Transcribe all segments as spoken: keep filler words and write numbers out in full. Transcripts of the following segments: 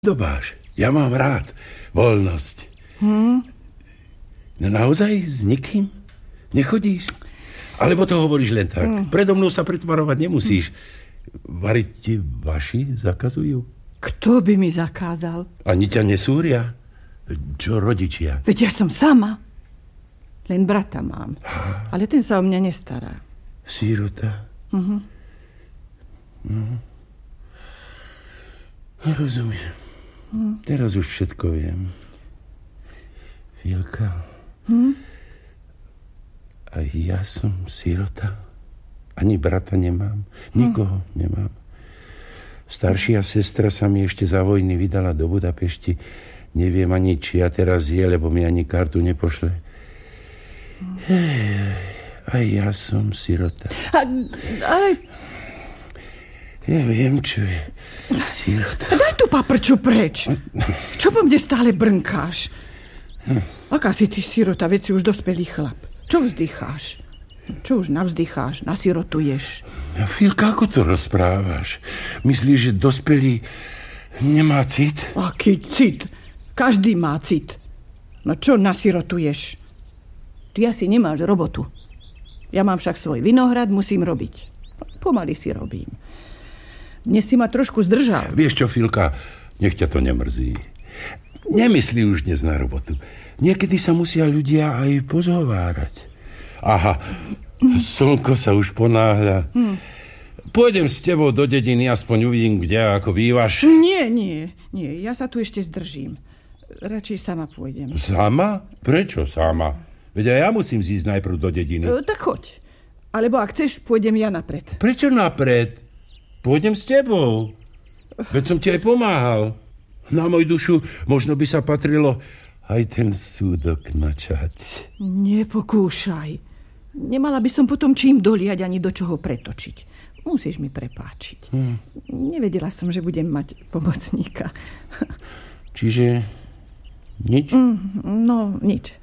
Dobáš, ja mám rád voľnosť. Hmm? No naozaj s nikým nechodíš? Alebo to hovoríš len tak? Hmm. Predo mnou sa pretvarovať nemusíš. Variť ti vaši zakazujú? Kto by mi zakázal? Ani ťa nesúria? Čo rodičia? Veď ja som sama. Len brata mám. Ale ten sa o mňa nestará. Sírota? Uh-huh. Uh-huh. Rozumiem. Uh-huh. Teraz už všetko viem. Filka. Uh-huh. A ja som sírota. Ani brata nemám. Nikoho uh-huh. nemám. Staršia sestra sa mi ešte za vojny vydala do Budapešti. Neviem ani, či ja teraz je, lebo mi ani kartu nepošle. A ja som sirota. A, ale... Ja viem, čo je sirota. Daj tu paprču preč. Čo po mne stále brnkáš? Aká si ty sirota, veď si už dospelý chlap. Čo vzdycháš? Čo už navzdycháš, nasirotuješ? Filka, ako to rozprávaš? Myslíš, že dospelý nemá cit? Aký cit? Každý má cit. No čo nasirotuješ? Ty asi nemáš robotu. Ja mám však svoj vinohrad, musím robiť. Pomaly si robím. Dnes si ma trošku zdržal. Vieš čo, Filka, nech ťa to nemrzí. Nemyslí už dnes na robotu. Niekedy sa musia ľudia aj pozhovárať. Aha, slnko sa už ponáhľa. Hmm. Pôjdem s tebou do dediny, aspoň uvidím, kde a ako bývaš. Nie, nie, nie, ja sa tu ešte zdržím. Radšej sama pôjdem. Sama? Prečo sama? Veď aj ja musím zísť najprv do dediny. E, tak choď. Alebo ak chceš, pôjdem ja napred. Prečo napred? Pôjdem s tebou. Veď som ti aj pomáhal. Na moju dušu možno by sa patrilo aj ten súdok načať. Nepokúšaj. Nemala by som potom čím doliať ani do čoho pretočiť. Musíš mi prepáčiť. Hmm. Nevedela som, že budem mať pomocníka. Čiže nič? Mm, no, nič.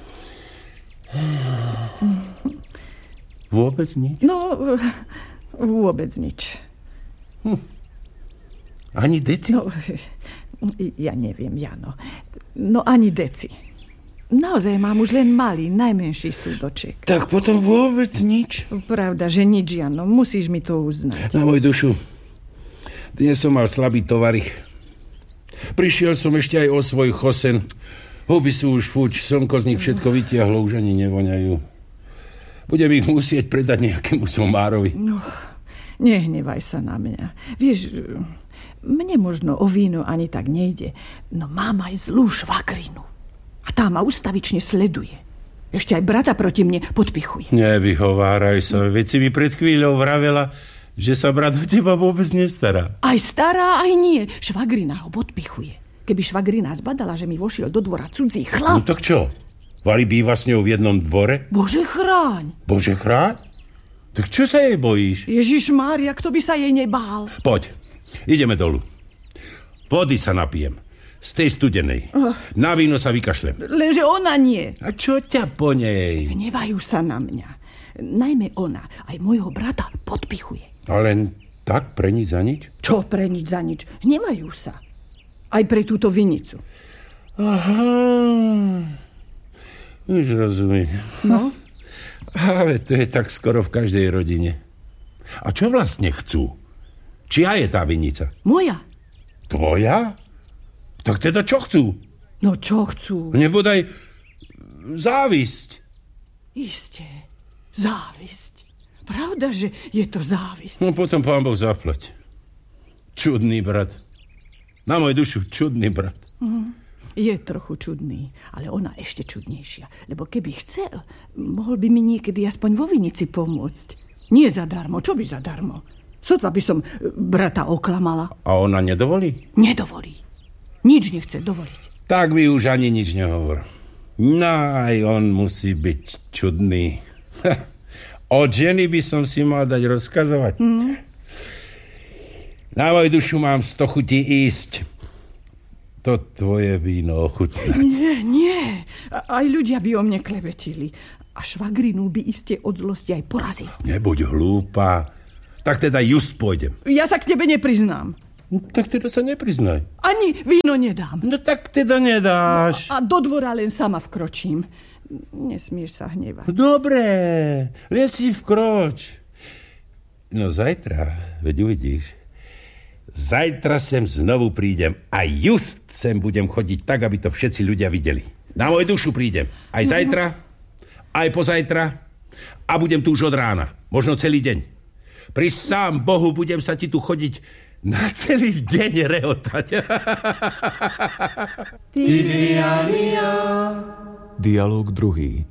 Vôbec nič? No, vôbec nič. Hm. Ani deci? No, ja neviem, Jano. No, ani deci. Naozaj mám už len malý, najmenší súdoček. Tak potom vôbec nič? Pravda, že nič, Jano. Musíš mi to uznať. Na moju dušu. Dnes som mal slabý tovarich. Prišiel som ešte aj o svoj chosen. Huby sú už fuč, slnko z nich všetko vytiahlo, už ani nevoňajú. Budem ich musieť predať nejakému somárovi. No, nehnevaj sa na mňa. Vieš, mne možno o víno ani tak nejde, no mám aj zlú švagrinu. A tá ma ustavične sleduje. Ešte aj brata proti mne podpichuje. Nevyhováraj sa, veď si mi pred chvíľou vravela, že sa brat o teba vôbec nestará. Aj stará, aj nie. Švagrina ho podpichuje. Keby švagrina zbadala, že mi vošiel do dvora cudzí chlap... No tak čo? Vali býva s ňou v jednom dvore? Bože chráň. Bože chráň? Tak čo sa jej bojíš? Ježišmária, kto by sa jej nebál? Poď, ideme dolu. Vody sa napijem. Z tej studenej. Uh. Na víno sa vykašlem. Lenže ona nie. A čo ťa po nej? Hnevajú sa na mňa. Najmä ona aj môjho brata podpichuje. A len tak pre nič za nič? Čo pre nič za nič? Hnevajú sa. Aj pre túto vinicu. Aha. Už rozumiem. No? Ale to je tak skoro v každej rodine. A čo vlastne chcú? Čia je tá vinica? Moja. Tvoja? Tak teda čo chcú? No čo chcú? Nebodaj závisť. Isté, závisť. Pravda, že je to závisť. No potom pán Boh zaplať. Čudný brat. Na moju dušu čudný brat. Mm, je trochu čudný, ale ona ešte čudnejšia. Lebo keby chcel, mohol by mi niekedy aspoň vo vinici pomôcť. Nie zadarmo, čo by zadarmo? Sotva by som brata oklamala. A ona nedovolí? Nedovolí. Nič nechce dovoliť. Tak mi už ani nič nehovor. No aj on musí byť čudný. Od ženy by som si mal dať rozkazovať. Mm. Na moju dušu mám sto chutí ísť. To tvoje víno ochutnať. Nie, nie. Aj ľudia by o mne klebetili. A švagrinu by iste od zlosti aj porazil. Nebuď hlúpa. Tak teda just pôjdem. Ja sa k tebe nepriznám. No, tak teda sa nepriznaj. Ani víno nedám. No tak teda nedáš. No, a do dvora len sama vkročím. Nesmieš sa hnevať. Dobre, len si vkroč. No zajtra, veď uvidíš. Zajtra sem znovu prídem a just sem budem chodiť tak, aby to všetci ľudia videli. Na moju dušu prídem. Aj zajtra, aj pozajtra a budem tu už od rána. Možno celý deň. Pri sám Bohu budem sa ti tu chodiť na celý deň rehotať. Dialóg druhý.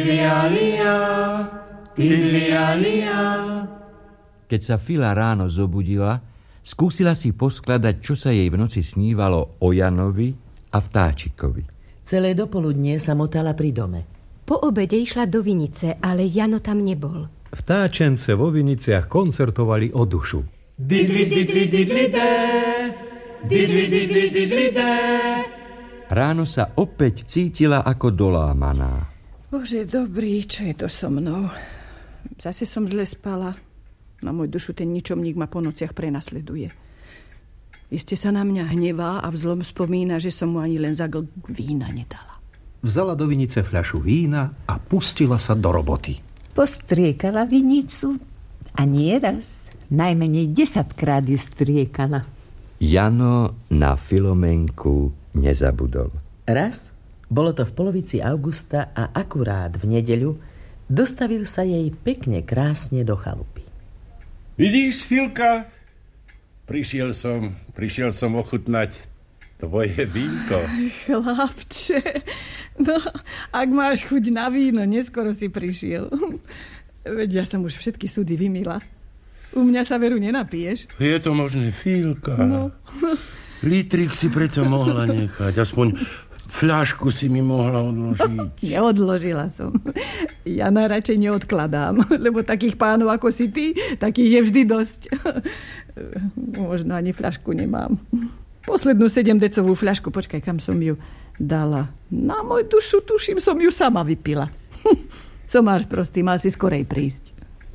Keď sa Fila ráno zobudila, skúsila si poskladať, čo sa jej v noci snívalo o Janovi a vtáčikovi. Celé dopoludnie sa motala pri dome. Po obede išla do Vinice, ale Jano tam nebol. Vtáčence vo Viniciach koncertovali o dušu. Didli, didli, didli, dé. Didli, didli, didli, dé. Ráno sa opäť cítila ako dolámaná. Bože, dobrý, čo je to so mnou? Zase som zle spala. Na môj dušu ten ničomník ma po nociach prenasleduje. Iste sa na mňa hnevá a v zlom spomína, že som mu ani len za glk vína nedala. Vzala do vinice fľašu vína a pustila sa do roboty. Postriekala vinicu a nie raz, najmenej desaťkrát ju striekala. Jano na Filomenku nezabudol. Raz, bolo to v polovici augusta a akurát v nedeľu, dostavil sa jej pekne krásne do chalupy. Vidíš, Filka? Prišiel som, prišiel som ochutnať tvoje vínko. Chlapče, no, ak máš chuť na víno, neskoro si prišiel. Veď ja som už všetky súdy vymila. U mňa sa veru nenapiješ. Je to možné, Filka? No. Litrik si preto mohla nechať, aspoň fľašku si mi mohla odložiť. Neodložila som. Ja najradšej neodkladám, lebo takých pánov ako si ty, takých je vždy dosť. Možno ani fľašku nemám. Poslednú sedemdecovú fľašku, počkaj, kam som ju dala. Na môj dušu, tuším, som ju sama vypila. Somář prostý, mal si skorej prísť.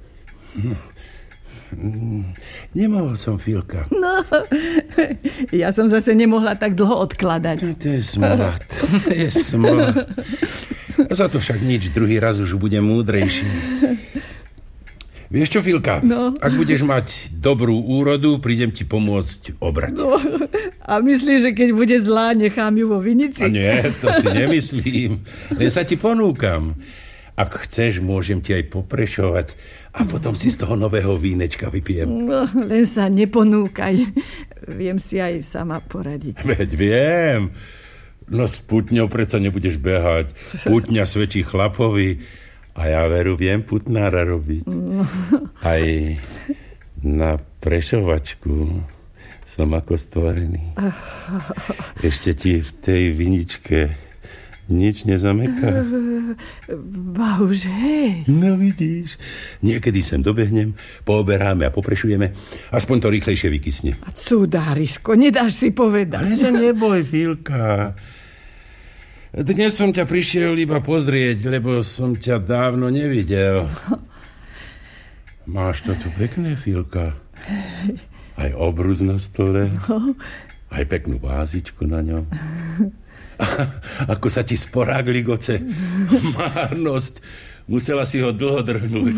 Nemohol som, Filka. No, ja som zase nemohla tak dlho odkladať. No, to je smola, to je smola. Za to však nič, druhý raz už budem múdrejší. Vieš čo, Filka? No. Ak budeš mať dobrú úrodu, prídem ti pomôcť obrať. No, a myslíš, že keď bude zlá, nechám ju vo vinici? A nie, to si nemyslím. Len sa ti ponúkam. Ak chceš, môžem ti aj poprešovať a potom si z toho nového vínečka vypijem. No, len sa neponúkaj. Viem si aj sama poradiť. Veď viem. No s putňou predsa nebudeš behať. Putňa svedčí chlapovi a ja veru viem putnára robiť. No. Aj na prešovačku som ako stvorený. Ešte ti v tej viničke nič nezameká? Bože. No vidíš, niekedy sem dobehnem, pooberáme a poprešujeme, aspoň to rýchlejšie vykysne. Cudárisko, nedáš si povedať. Ale sa neboj, Filka. Dnes som ťa prišiel iba pozrieť, lebo som ťa dávno nevidel. Máš to tu pekné, Filka. Aj obrus na stole, aj peknú vázičku na ňom. Ako sa ti sporák ligoce. Márnosť. Musela si ho dlho drhnúť.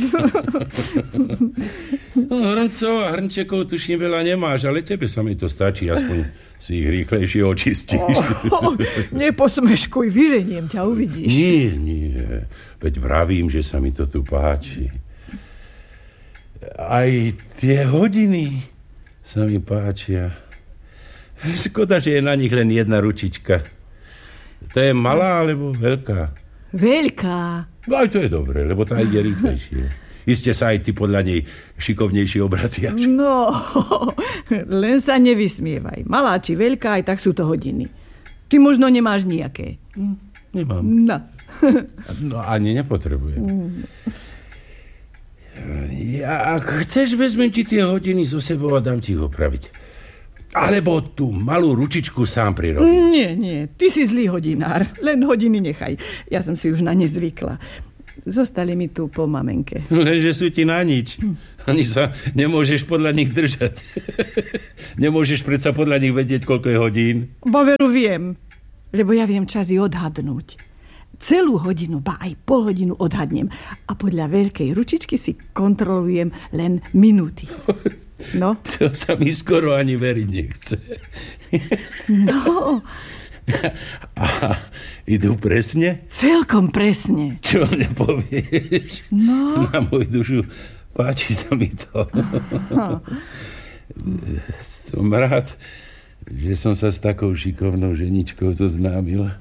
No, hrncov a hrnčekov tuším veľa nemáš, ale tebe sa mi to stačí, aspoň si ich rýchlejšie očistíš. Oh, oh, neposmeškuj, vyženiem ťa, uvidíš. Nie, nie. Veď vravím, že sa mi to tu páči. Aj tie hodiny sa mi páčia. Škoda, že je na nich len jedna ručička. To je malá, alebo veľká? Veľká. No aj to je dobré, lebo tá ide rýchlejšie. Iste sa aj ty podľa nej šikovnejšie obraciaš. No, len sa nevysmievaj. Malá či veľká, aj tak sú to hodiny. Ty možno nemáš nejaké. Nemám. No. No ani nepotrebujem. Ja, ak chceš, vezmem ti tie hodiny zo sebou a dám ti ich opraviť. Alebo tú malú ručičku sám prirobím. Nie, nie, ty si zlý hodinár. Len hodiny nechaj. Ja som si už na ne zvykla. Zostali mi tu po mamenke. Lenže sú ti na nič. Ani sa nemôžeš podľa nich držať. Nemôžeš predsa podľa nich vedieť, koľko je hodín. Bo veru viem, lebo ja viem časy odhadnúť. Celú hodinu, ba aj pol hodinu odhadnem. A podľa veľkej ručičky si kontrolujem len minúty. No. To sa mi skoro ani veriť nechce. No. A idú presne? Celkom presne. Čo mne povieš? No. Na môj dušu páči sa mi to. No. Som rád, že som sa s takou šikovnou ženičkou zoznámil.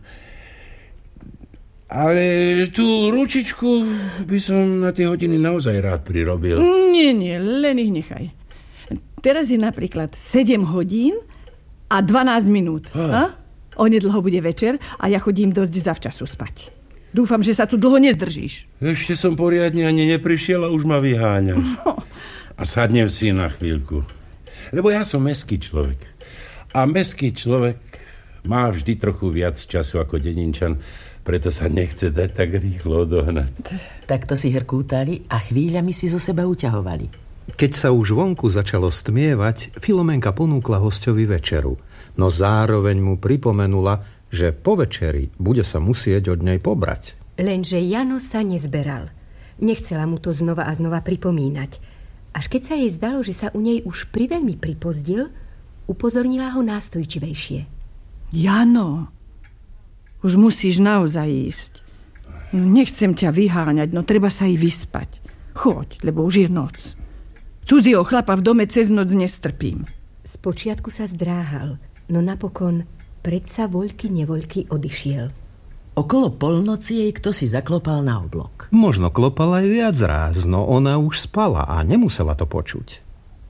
Ale tú ručičku by som na tie hodiny naozaj rád prirobil. Nie, nie, len ich nechaj. Teraz je napríklad sedem hodín a dvanásť minút. Ah. Onedlho bude večer a ja chodím dosť zavčasu spať. Dúfam, že sa tu dlho nezdržíš. Ešte som poriadne ani neprišiel a už ma vyháňaš. No. A sadnem si na chvíľku. Lebo ja som mestský človek. A mestský človek má vždy trochu viac času ako dedinčan, preto sa nechce dať tak rýchlo odohnať. Takto si hrkútali a chvíľami si zo seba uťahovali. Keď sa už vonku začalo stmievať, Filomenka ponúkla hosťovi večeru, no zároveň mu pripomenula, že po večeri bude sa musieť od nej pobrať. Lenže Jano sa nezberal. Nechcela mu to znova a znova pripomínať. Až keď sa jej zdalo, že sa u nej už priveľmi pripozdil, upozornila ho nástojčivejšie. Jano, už musíš naozaj ísť. Nechcem ťa vyháňať, no treba sa i vyspať. Choď, lebo už je noc. Cudzieho chlapa v dome cez noc nestrpím. Spočiatku sa zdráhal, no napokon predsa voľky nevoľky odišiel. Okolo polnoci jej kto si zaklopal na oblok. Možno klopal aj viac ráz, no ona už spala a nemusela to počuť.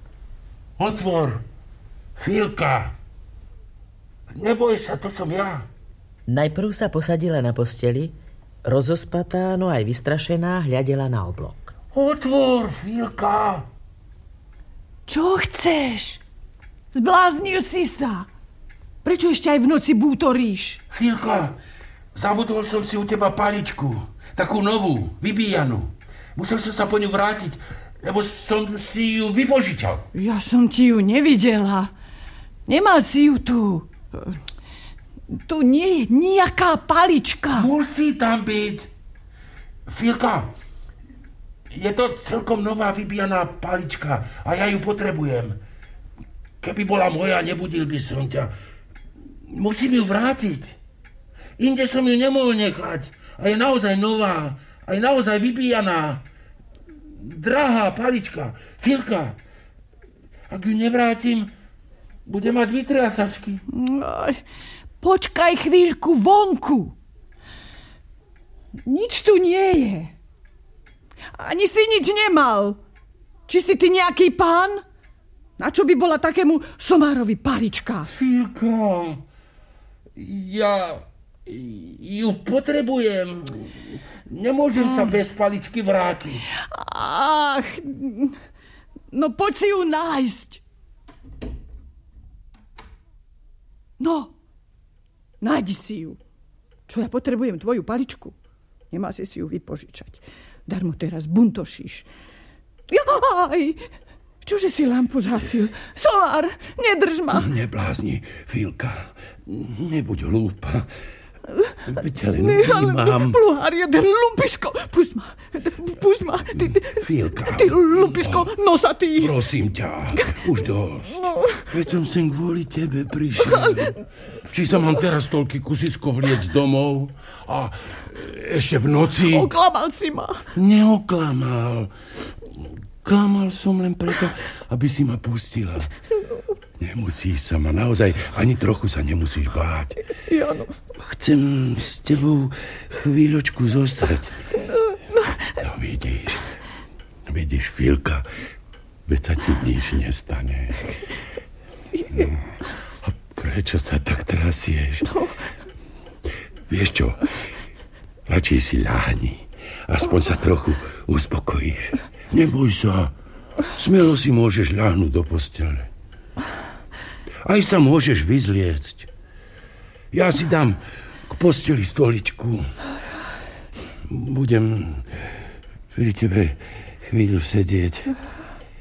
Otvor! Filka! Neboj sa, to som ja. Najprv sa posadila na posteli, rozospatá, no aj vystrašená, hľadela na oblok. Otvor, Filka! Čo chceš? Zbláznil si sa. Prečo ešte aj v noci bútoríš? Filka, zabudol som si u teba paličku. Takú novú, vybíjanú. Musel som sa po ňu vrátiť, lebo som si ju vypožičal. Ja som ti ju nevidela. Nemal si ju tu. Tu nie je nejaká palička. Musí tam byť. Filka, je to celkom nová vybíjaná palička a ja ju potrebujem. Keby bola moja, nebudil by som ťa. Musím ju vrátiť. Inde som ju nemohol nechať. A je naozaj nová. A je naozaj vybíjaná. Drahá palička. Filka, ak ju nevrátim, bude mať vytriasačky. Počkaj chvíľku vonku. Nič tu nie je. Ani si nič nemal. Či si ty nejaký pán? Na čo by bola takému somárovi palička? Filka, ja ju potrebujem. Nemôžem sa bez paličky vrátiť. Ach, no poď si ju nájsť. No, nájdi si ju. Čo, ja potrebujem tvoju paličku? Nemá si si ju vypožičať. Darmo teraz buntošíš. Jaj! Čože si lampu zhasil? Solár, nedrž ma. Neblázni, Filka. Nebuď hlúpa. Veď len vnímam. Pluhár jeden, lumpisko. Pusť ma, pusť ma. Ty, Filka. Ty lumpisko, nosatý. Prosím ťa, už dosť. No. Veď som sem kvôli tebe prišiel. Či sa mám teraz toľky kusisko vliec domov a ešte v noci... Oklamal si ma. Neoklamal. Klamal som len preto, aby si ma pustila. Nemusíš sa ma, naozaj ani trochu sa nemusíš báť. Jano. Chcem s tebou chvíľočku zostať. No vidíš, vidíš, Filka, veď sa ti nič nestane. No. A prečo sa tak trasieš? No. Vieš čo, radšej si ľahni. Aspoň sa trochu uspokojíš. Neboj sa, smelo si môžeš ľahnúť do postele. Aj sa môžeš vyzliecť. Ja si dám k posteli stoličku. Budem pri tebe chvíľu sedieť.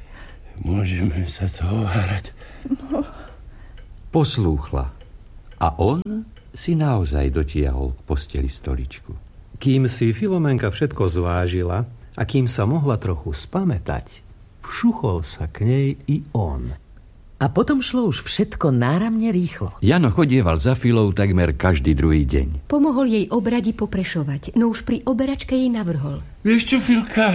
môžeme sa zhovárať. No. Poslúchla. A on si naozaj dotiahol k posteli stoličku. Kým si Filomenka všetko zvážila a kým sa mohla trochu spamätať, všuchol sa k nej i on. A potom šlo už všetko náramne rýchlo. Jano chodieval za Filou takmer každý druhý deň. Pomohol jej obradi poprešovať, no už pri oberačke jej navrhol. Vieš čo, Filka?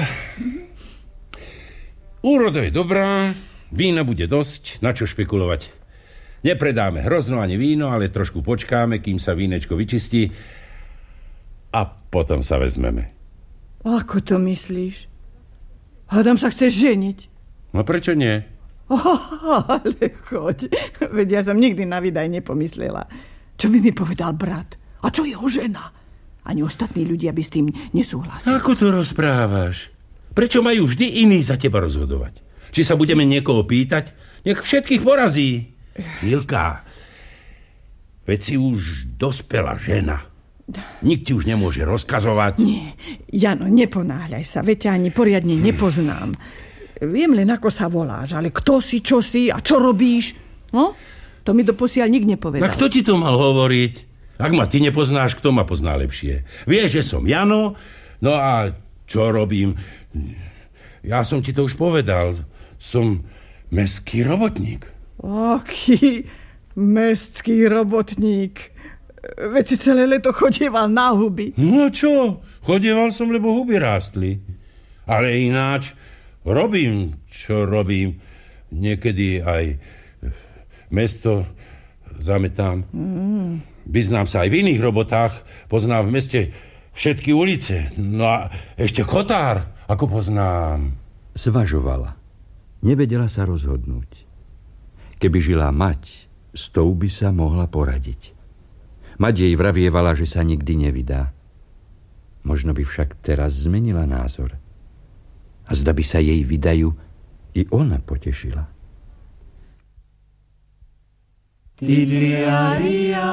Úroda je dobrá, vína bude dosť, na čo špekulovať. Nepredáme hrozno ani víno, ale trošku počkáme, kým sa vínečko vyčistí a potom sa vezmeme. Ako to myslíš? Hádam sa chceš ženiť? No prečo nie? Oh, ale choď. Veď ja som nikdy na vydaj nepomyslela. Čo by mi povedal brat? A čo jeho žena? Ani ostatní ľudia by s tým nesúhlasili. Ako to rozprávaš? Prečo majú vždy iní za teba rozhodovať? Či sa budeme niekoho pýtať? Nech všetkých porazí. Filka, veď si už dospelá žena. Nik ti už nemôže rozkazovať. Nie, Jano, neponáhľaj sa, veď ťa ani poriadne nepoznám. Viem len, ako sa voláš, ale kto si, čo si a čo robíš? No, to mi doposiaľ nik nepovedal. A kto ti to mal hovoriť? Ak ma ty nepoznáš, kto ma pozná lepšie? Vieš, že som Jano, no a čo robím? Ja som ti to už povedal. Som mestský robotník. Aký mestský robotník. Veď si celé leto chodieval na huby. No čo? Chodieval som, lebo huby rástli. Ale ináč robím, čo robím. Niekedy aj mesto zametám. Mm. Vyznám sa aj v iných robotách. Poznám v meste všetky ulice. No a ešte chotár, ako poznám. Zvažovala. Nevedela sa rozhodnúť. Keby žila mať, s tou by sa mohla poradiť. Mať jej vravievala, že sa nikdy nevydá. Možno by však teraz zmenila názor. A zda by sa jej vydajú, i ona potešila. Tidlialia.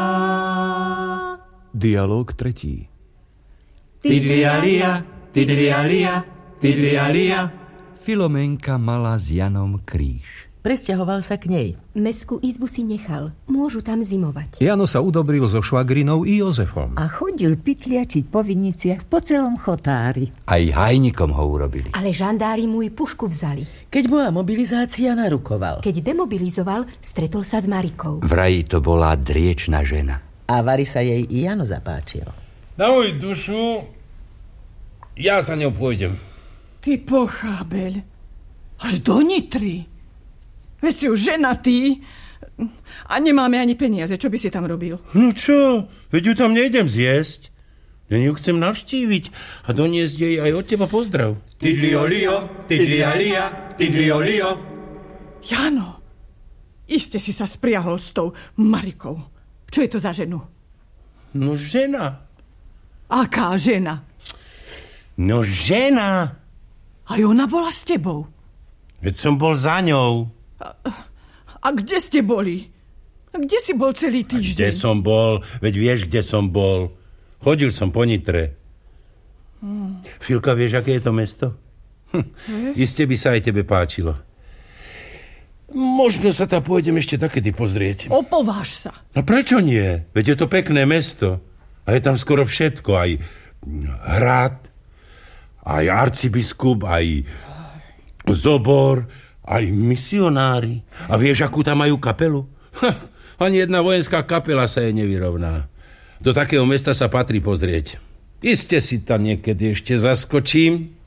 Dialóg tretí. Tidlialia, tidlialia, tidlialia. Filomenka mala s Janom kríž. Presťahoval sa k nej. Mestskú izbu si nechal. Môžu tam zimovať. Jano sa udobril so švagrinou i Jozefom. A chodil pytliačiť po viniciach po celom chotári. Aj hajnikom ho urobili. Ale žandári mu i pušku vzali. Keď bola mobilizácia, narukoval. Keď demobilizoval, stretol sa s Marikou. Vraj to bola driečna žena. A Vari sa jej i Jano zapáčil. Na moju dušu, ja sa ňou pôjdem. Ty pochábeľ. Až do Nitry. Veď si už ženatý a nemáme ani peniaze. Čo by si tam robil? No čo? Veď ju tam nejdem zjesť. Ja ju chcem navštíviť a doniesť jej aj od teba pozdrav. Tidliolio, tidlialia, tidliolio. Jano, iste si sa spriahol s tou Marikou. Čo je to za ženu? No žena. Aká žena? No žena. Aj ona bola s tebou. Veď som bol za ňou. A, a kde ste boli? A kde si bol celý týždeň? Kde som bol? Veď vieš, kde som bol. Chodil som po Nitre. Hmm. Filka, vieš, aké je to mesto? Hm. Iste by sa aj tebe páčilo. Možno sa tam pôjdem ešte takedy pozrieť. Opováž sa. No prečo nie? Veď je to pekné mesto. A je tam skoro všetko. Aj hrad, aj arcibiskup, aj zobor, aj misionári. A vieš, akú tam majú kapelu? Ha, ani jedna vojenská kapela sa jej nevyrovná. Do takého mesta sa patrí pozrieť. Iste si tam niekedy ešte zaskočím.